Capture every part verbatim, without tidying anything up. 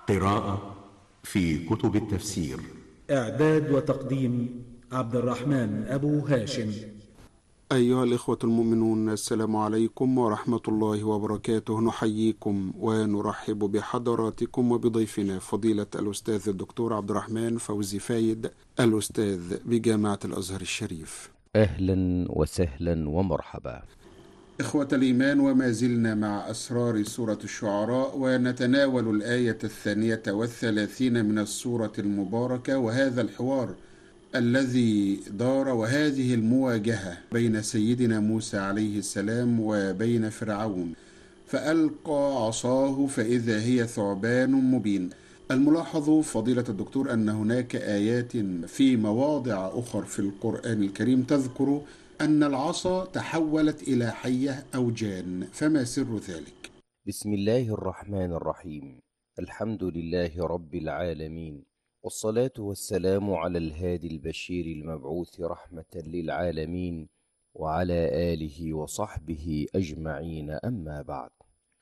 قراءة في كتب التفسير. إعداد وتقديم عبد الرحمن أبو هاشم. أيها الإخوة المؤمنون، السلام عليكم ورحمة الله وبركاته. نحييكم ونرحب بحضراتكم وبضيفنا فضيلة الأستاذ الدكتور عبد الرحمن فوزي فايد، الأستاذ بجامعة الأزهر الشريف. أهلا وسهلا ومرحبا. إخوة الإيمان، وما زلنا مع أسرار سورة الشعراء، ونتناول الآية الثانية والثلاثين من السورة المباركة، وهذا الحوار الذي دار وهذه المواجهة بين سيدنا موسى عليه السلام وبين فرعون. فألقى عصاه فإذا هي ثعبان مبين. الملاحظ فضيلة الدكتور أن هناك آيات في مواضع أخر في القرآن الكريم تذكر أن العصا تحولت إلى حية أو جان، فما سر ذلك؟ بسم الله الرحمن الرحيم. الحمد لله رب العالمين، والصلاة والسلام على الهادي البشير المبعوث رحمة للعالمين، وعلى آله وصحبه أجمعين. أما بعد،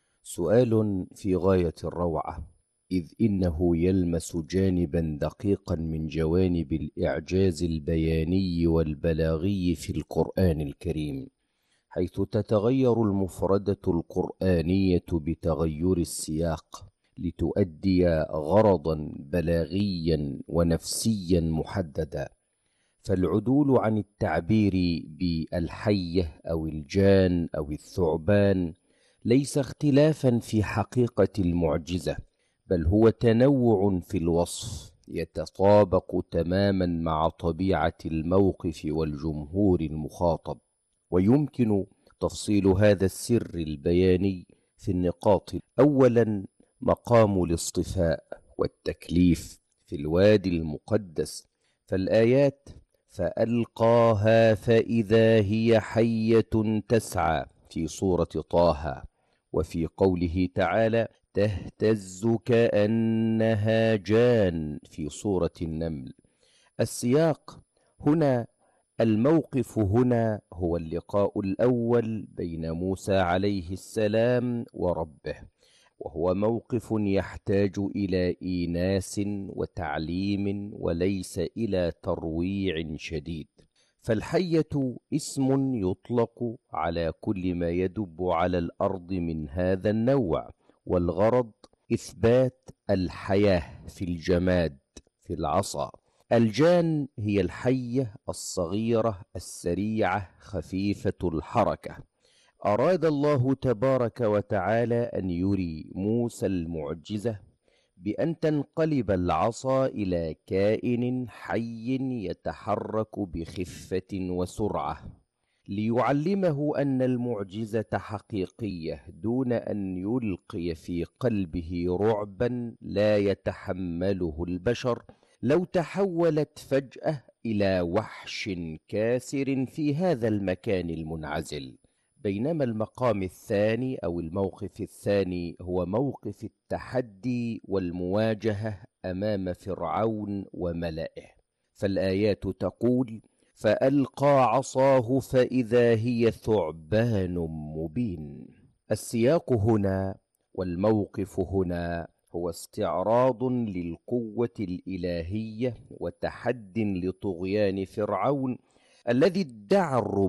سؤال في غاية الروعة، إذ إنه يلمس جانبا دقيقا من جوانب الإعجاز البياني والبلاغي في القرآن الكريم، حيث تتغير المفردة القرآنية بتغير السياق لتؤدي غرضا بلاغيا ونفسيا محددا. فالعدول عن التعبير بالحية أو الجان أو الثعبان ليس اختلافا في حقيقة المعجزة، بل هو تنوع في الوصف يتطابق تماما مع طبيعة الموقف والجمهور المخاطب. ويمكن تفصيل هذا السر البياني في النقاط. أولا، مقام الاصطفاء والتكليف في الوادي المقدس، فالآيات فألقاها فإذا هي حية تسعى في سورة طه، وفي قوله تعالى تهتز كأنها جان في سورة النمل. السياق هنا، الموقف هنا هو اللقاء الأول بين موسى عليه السلام وربه، وهو موقف يحتاج إلى إيناس وتعليم وليس إلى ترويع شديد. فالحية اسم يطلق على كل ما يدب على الأرض من هذا النوع، والغرض إثبات الحياة في الجماد في العصا. الجان هي الحية الصغيرة السريعة خفيفة الحركة. أراد الله تبارك وتعالى أن يري موسى المعجزة بأن تنقلب العصا إلى كائن حي يتحرك بخفة وسرعة، ليعلمه أن المعجزة حقيقية دون أن يلقي في قلبه رعبا لا يتحمله البشر لو تحولت فجأة إلى وحش كاسر في هذا المكان المنعزل. بينما المقام الثاني أو الموقف الثاني هو موقف التحدي والمواجهة أمام فرعون وملئه. فالآيات تقول فألقى عصاه فإذا هي ثعبان مبين. السياق هنا والموقف هنا هو استعراض للقوة الإلهية وتحد لطغيان فرعون الذي ادعى الربوبية